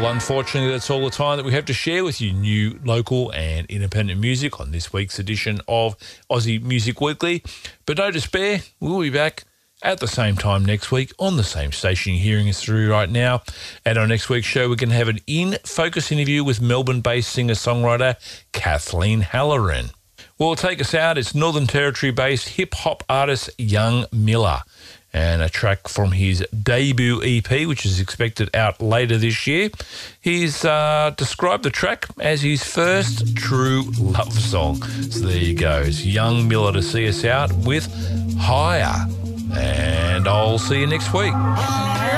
unfortunately, that's all the time that we have to share with you, new, local and independent music on this week's edition of Aussie Music Weekly. But no despair, we'll be back at the same time next week on the same station you're hearing us through right now. And on next week's show, we're going to have an in-focus interview with Melbourne-based singer-songwriter Kathleen Halloran. Well, take us out. It's Northern Territory-based hip-hop artist Young Miller, and a track from his debut EP, which is expected out later this year. He's described the track as his first true love song. So there you go. It's Young Miller to see us out with Higher. And I'll see you next week.